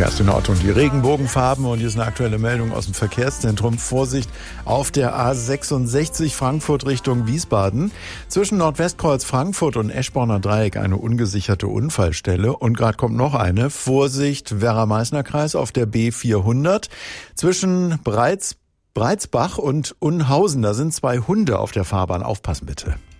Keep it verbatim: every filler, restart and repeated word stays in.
Kerstin Ott und die Regenbogenfarben, und hier ist eine aktuelle Meldung aus dem Verkehrszentrum. Vorsicht auf der A sechsundsechzig Frankfurt Richtung Wiesbaden. Zwischen Nordwestkreuz Frankfurt und Eschborner Dreieck eine ungesicherte Unfallstelle. Und gerade kommt noch eine. Vorsicht Werra-Meißner-Kreis auf der B vierhundert. Zwischen Breitz, Breitsbach und Unhausen, da sind zwei Hunde auf der Fahrbahn. Aufpassen bitte.